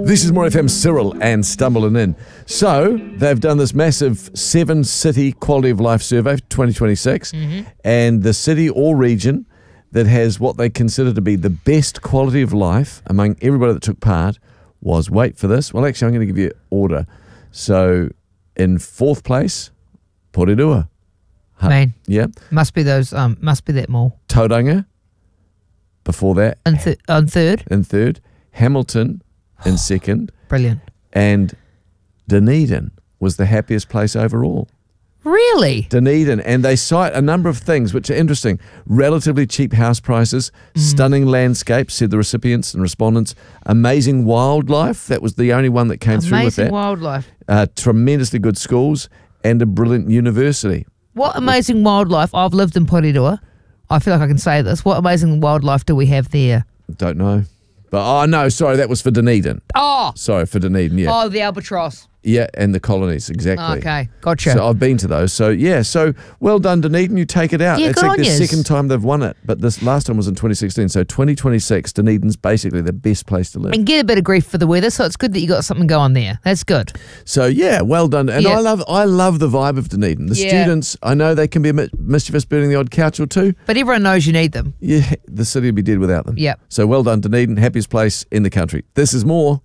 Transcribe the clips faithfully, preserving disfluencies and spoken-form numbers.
This is More F M, Cyril and Stumbling In. So, they've done this massive seven-city quality of life survey for twenty twenty-six, mm-hmm. and the city or region that has what they consider to be the best quality of life among everybody that took part was, wait for this, well, actually, I'm going to give you order. So, in fourth place, Porirua. Man, yeah, must be those. Um, must be that mall. Tauranga. Before that, in, th- in third. In third, Hamilton. In second. Brilliant. And Dunedin was the happiest place overall. Really? Dunedin. And they cite a number of things which are interesting. Relatively cheap house prices, mm. stunning landscapes, said the recipients and respondents. Amazing wildlife. That was the only one that came amazing through with that. Amazing wildlife. Uh, tremendously good schools and a brilliant university. What amazing wildlife. I've lived in Porirua. I feel like I can say this. What amazing wildlife do we have there? Don't know. But, oh, no, sorry, that was for Dunedin. Oh! Sorry, for Dunedin, yeah. Oh, the albatross. Yeah, and the colonies, exactly. Okay, gotcha. So I've been to those. So, yeah, so well done, Dunedin. You take it out. Yeah, it's good like on the yous. second time they've won it. But this last time was in twenty sixteen. So twenty twenty-six, Dunedin's basically the best place to live. And get a bit of grief for the weather, so it's good that you got something going there. That's good. So, yeah, well done. And yeah. I love I love the vibe of Dunedin. The yeah. students, I know they can be a bit mischievous, burning the odd couch or two. But everyone knows you need them. Yeah, the city would be dead without them. Yeah. So well done, Dunedin. Happiest place in the country. This is More.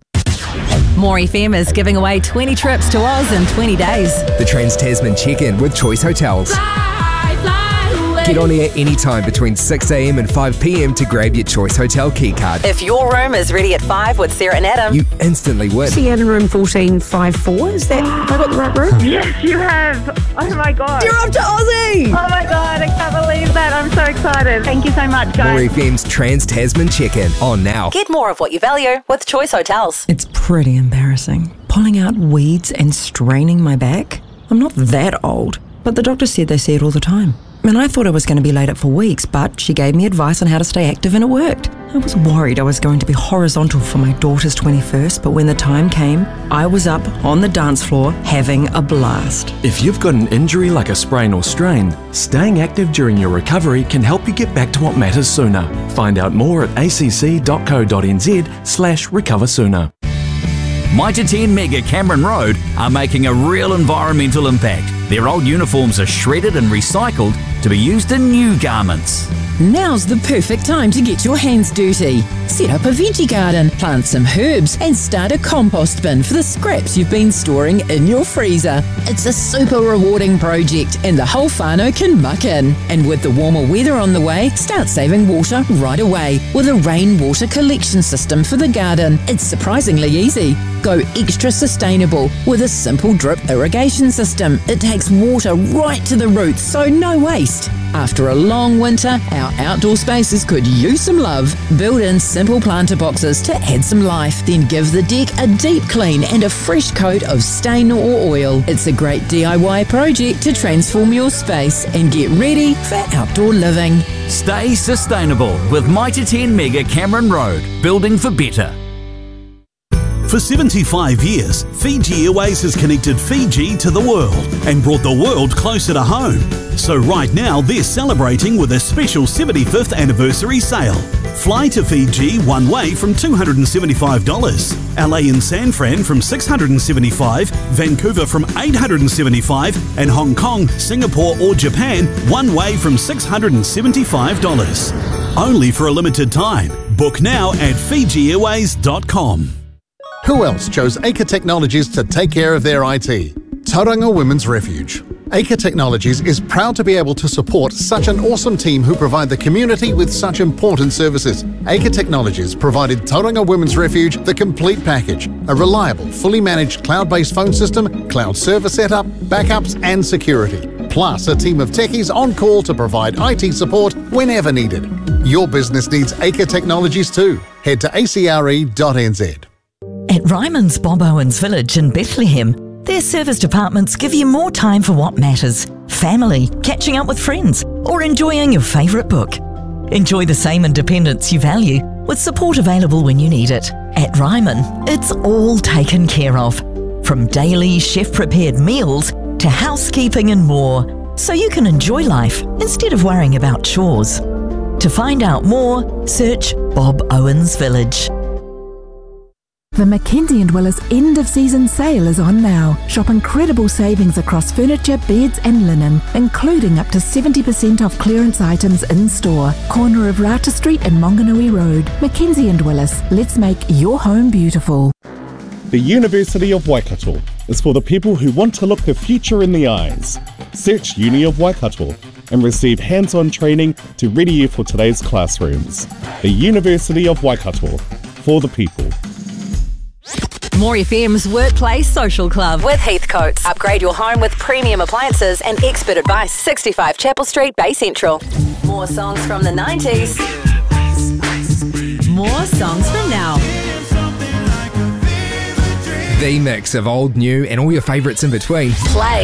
More F M is giving away twenty trips to Oz in twenty days. The Trans-Tasman check-in with Choice Hotels. Fly, fly away. Get on air anytime between six a.m. and five p.m. to grab your Choice Hotel key card. If your room is ready at five with Sarah and Adam, you instantly win. Sienna room fourteen fifty-four. Is that, have I got the right room? Yes, you have. Oh my God. You're off to Aussie. Oh my God, I can't believe that. I'm so excited. Thank you so much, guys. More F M's Trans-Tasman check-in on now. Get more of what you value with Choice Hotels. It's pretty embarrassing. Pulling out weeds and straining my back. I'm not that old, but the doctor said they see it all the time. And I thought I was going to be laid up for weeks, but she gave me advice on how to stay active and it worked. I was worried I was going to be horizontal for my daughter's twenty-first, but when the time came, I was up on the dance floor having a blast. If you've got an injury like a sprain or strain, staying active during your recovery can help you get back to what matters sooner. Find out more at acc.co.nz slash recover sooner. Mitre ten Mega Cameron Road are making a real environmental impact. Their old uniforms are shredded and recycled to be used in new garments. Now's the perfect time to get your hands dirty. Set up a veggie garden, plant some herbs and start a compost bin for the scraps you've been storing in your freezer. It's a super rewarding project and the whole whānau can muck in. And with the warmer weather on the way, start saving water right away with a rainwater collection system for the garden. It's surprisingly easy. Go extra sustainable with a simple drip irrigation system. It takes water right to the roots, so no waste. After a long winter, our outdoor spaces could use some love. Build in simple planter boxes to add some life. Then give the deck a deep clean and a fresh coat of stain or oil. It's a great D I Y project to transform your space and get ready for outdoor living. Stay sustainable with Mitre ten Mega Cameron Road, building for better. For seventy-five years, Fiji Airways has connected Fiji to the world and brought the world closer to home. So right now, they're celebrating with a special seventy-fifth anniversary sale. Fly to Fiji one way from two hundred seventy-five dollars, L A and San Fran from six hundred seventy-five dollars, Vancouver from eight hundred seventy-five dollars, and Hong Kong, Singapore or Japan one way from six hundred seventy-five dollars. Only for a limited time. Book now at fiji airways dot com. Who else chose Acre Technologies to take care of their I T? Tauranga Women's Refuge. Acre Technologies is proud to be able to support such an awesome team who provide the community with such important services. Acre Technologies provided Tauranga Women's Refuge the complete package, a reliable, fully managed cloud-based phone system, cloud server setup, backups and security, plus a team of techies on call to provide I T support whenever needed. Your business needs Acre Technologies too. Head to a c r e dot n z. At Ryman's Bob Owens Village in Bethlehem, their service departments give you more time for what matters: family, catching up with friends, or enjoying your favourite book. Enjoy the same independence you value with support available when you need it. At Ryman, it's all taken care of, from daily chef-prepared meals to housekeeping and more, so you can enjoy life instead of worrying about chores. To find out more, search Bob Owens Village. The Mackenzie and Willis end of season sale is on now. Shop incredible savings across furniture, beds and linen, including up to seventy percent off clearance items in store. Corner of Rata Street and Monganui Road. Mackenzie and Willis, let's make your home beautiful. The University of Waikato is for the people who want to look the future in the eyes. Search Uni of Waikato and receive hands-on training to ready you for today's classrooms. The University of Waikato, for the people. More F M's Workplace Social Club with Heathcotes. Upgrade your home with premium appliances and expert advice. sixty-five Chapel Street, Bay Central. More songs from the nineties. More songs from now. The mix of old, new and all your favourites in between. Play